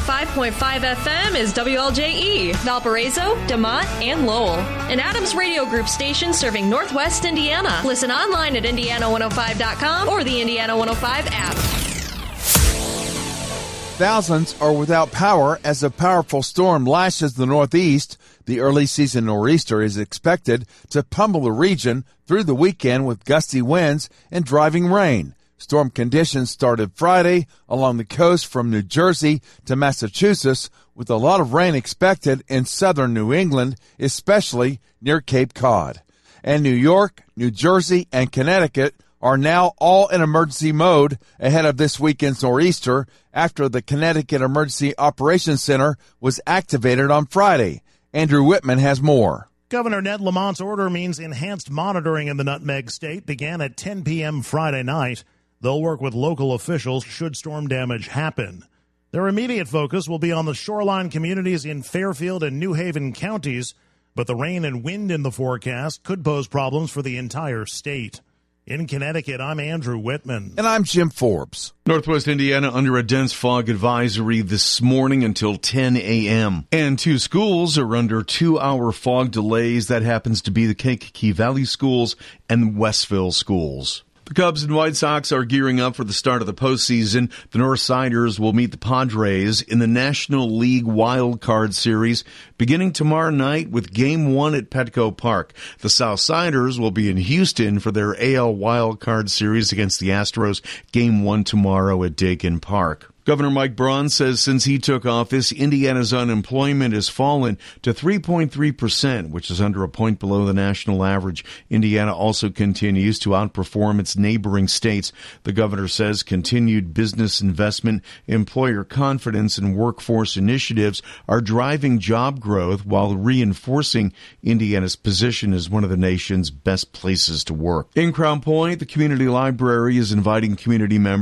105.5 FM is WLJE, Valparaiso, DeMont, and Lowell. An Adams Radio Group station serving Northwest Indiana. Listen online at Indiana105.com or the Indiana 105 app. Thousands are without power as a powerful storm lashes the Northeast. The early season nor'easter is expected to pummel the region through the weekend with gusty winds and driving rain. Storm conditions started Friday along the coast from New Jersey to Massachusetts, with a lot of rain expected in southern New England, especially near Cape Cod. And New York, New Jersey, and Connecticut are now all in emergency mode ahead of this weekend's nor'easter after the Connecticut Emergency Operations Center was activated on Friday. Andrew Whitman has more. Governor Ned Lamont's order means enhanced monitoring in the Nutmeg State began at 10 p.m. Friday night. They'll work with local officials should storm damage happen. Their immediate focus will be on the shoreline communities in Fairfield and New Haven counties, but the rain and wind in the forecast could pose problems for the entire state. In Connecticut, I'm Andrew Whitman. And I'm Jim Forbes. Northwest Indiana under a dense fog advisory this morning until 10 a.m. And 2 schools are under 2-hour fog delays. That happens to be the Kankakee Valley schools and Westville schools. The Cubs and White Sox are gearing up for the start of the postseason. The Northsiders will meet the Padres in the National League Wild Card Series beginning tomorrow night with Game 1 at Petco Park. The Southsiders will be in Houston for their AL Wild Card Series against the Astros. Game 1 tomorrow at Dakin Park. Governor Mike Braun says since he took office, Indiana's unemployment has fallen to 3.3%, which is under a point below the national average. Indiana also continues to outperform its neighboring states. The governor says continued business investment, employer confidence, and workforce initiatives are driving job growth while reinforcing Indiana's position as one of the nation's best places to work. In Crown Point, the community library is inviting community members